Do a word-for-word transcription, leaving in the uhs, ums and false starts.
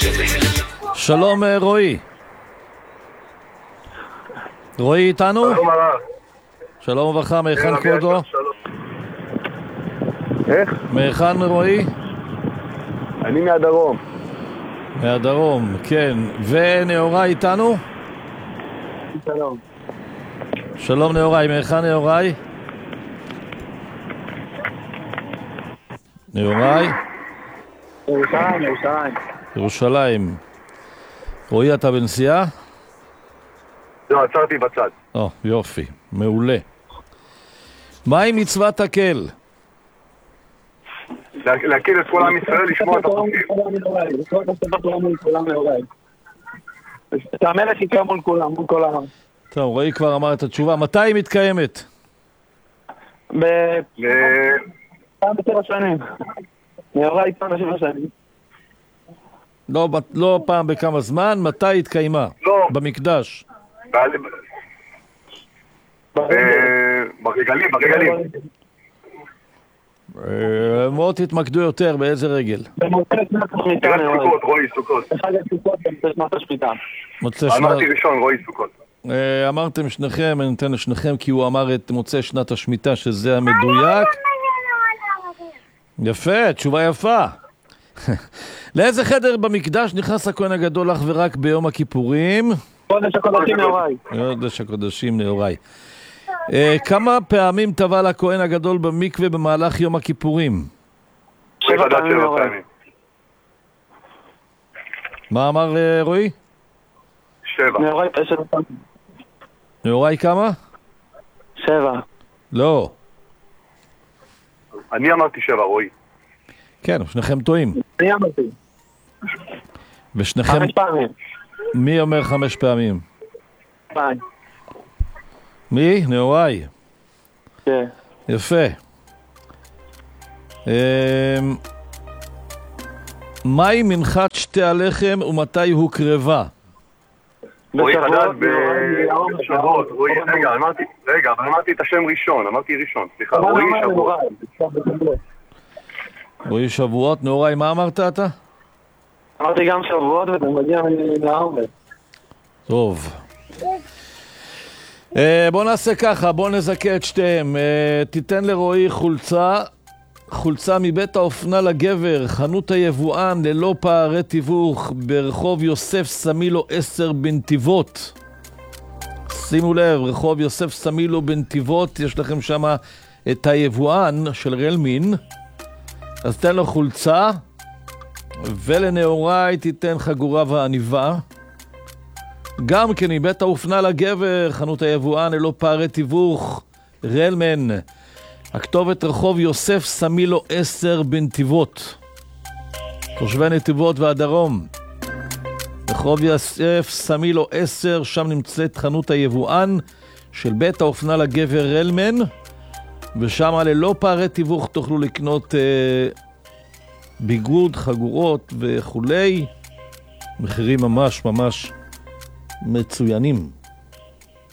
שלום רועי. רועי איתנו? שלום הרב. שלום וברכה, מהיכן כבודו? איך? מהיכן רועי? אני מהדרום. מהדרום, כן. ונאורי איתנו? שלום. שלום נאורי, מהיכן נאורי? נאורי? ירושלים, ירושלים. ירושלים. רועי, אתה בנסיעה? לא, עצרתי בצד. או, יופי, מעולה. מהי מצוות הקל? להכיר את כל עם ישראל, לשמוע את החוקים. לקרוא את הספר תורה מול כולם נאורי. שהמלך יקרא מול כולם, מול כל העם. טוב, רועי כבר אמר את התשובה. מתי היא מתקיימת? בפעם בשבע שנים. נאורי פעם בשבע שנים. לא, לא פעם בכמה זמן, מתי התקיימה? לא. במקדש. ברגלים, ברגלים. מאוד תתמקדו יותר, באיזה רגל? במוצאי שנת השמיטה נאורי. סוכות, רועי, סוכות. בחג הסוכות במוצאי שנת השמיטה. מוצא שנת... אמרתי ראשון, רועי, סוכות. אמרתם שניכם, אני נותן לשניכם כי הוא אמר את מוצא שנת השמיטה שזה המדויק. יפה, תשובה יפה. לאיזה חדר במקדש נכנס הכהן הגדול אך ורק ביום הכיפורים? קודש הקודשים נאורי. קודש הקודשים נאורי. כמה פעמים טבל הכהן הגדול במקווה במהלך יום הכיפורים? שבע פעמים נאורי. מה אמר רועי? שבע. נאורי שבע פעמים. נאורי כמה? שבע. לא. אני אמרתי שבע, רועי. כן, שניכם טועים. אני אמרתי. ושניכם... חמש פעמים. מי אומר חמש פעמים? פעם. מי? נאורי. כן. יפה. מהי מנחת שתי הלחם ומתי הוקרבה? רועי חדד בשבועות, רועי, רגע, אמרתי, רגע, אבל אמרתי את השם ראשון, אמרתי ראשון, סליחה, רועי שבועות. רועי שבועות, נאורי, מה אמרת אתה? אמרתי גם שבועות ואתה מגיע מהארץ. טוב. בוא נעשה ככה, בוא נזכה את שתיהם. תיתן לרועי חולצה, חולצה מבית האופנה לגבר, חנות היבואן ללא פערי תיווך ברחוב יוסף סמילו עשר בנתיבות. שימו לב, רחוב יוסף סמילו בנתיבות, יש לכם שם את היבואן של רלמין. אז תן לו חולצה, ולנאורי תיתן חגורה ועניבה. גם כן מבית האופנה לגבר, חנות היבואן ללא פערי תיווך, רלמן. הכתובת רחוב יוסף סמילו עשר בנתיבות. תושבי נתיבות והדרום. רחוב יוסף סמילו עשר, שם נמצאת חנות היבואן של בית האופנה לגבר רלמן. ושם ללא פערי תיווך תוכלו לקנות אה, ביגוד, חגורות וכולי. מחירים ממש ממש מצוינים.